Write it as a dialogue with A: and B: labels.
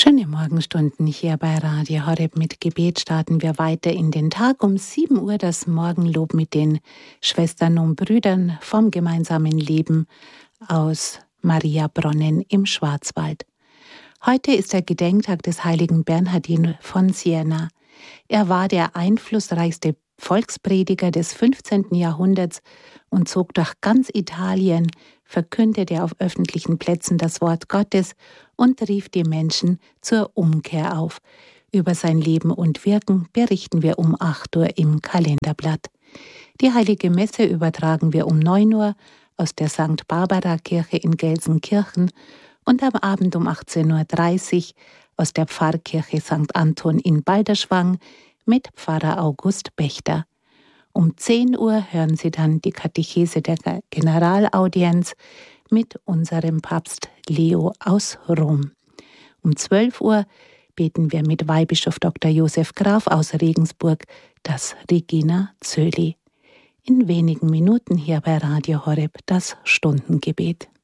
A: Schöne Morgenstunden hier bei Radio Horeb. Mit Gebet starten wir weiter in den Tag. Um 7 Uhr das Morgenlob mit den Schwestern und Brüdern vom gemeinsamen Leben aus Mariabronnen im Schwarzwald. Heute ist der Gedenktag des heiligen Bernhardin von Siena. Er war der einflussreichste Volksprediger des 15. Jahrhunderts und zog durch ganz Italien, verkündete auf öffentlichen Plätzen das Wort Gottes und rief die Menschen zur Umkehr auf. Über sein Leben und Wirken berichten wir um 8 Uhr im Kalenderblatt. Die Heilige Messe übertragen wir um 9 Uhr aus der St. Barbara-Kirche in Gelsenkirchen und am Abend um 18.30 Uhr aus der Pfarrkirche St. Anton in Balderschwang mit Pfarrer August Bechter. Um 10 Uhr hören Sie dann die Katechese der Generalaudienz mit unserem Papst Leo aus Rom. Um 12 Uhr beten wir mit Weihbischof Dr. Josef Graf aus Regensburg das Regina Coeli. In wenigen Minuten hier bei Radio Horeb das Stundengebet.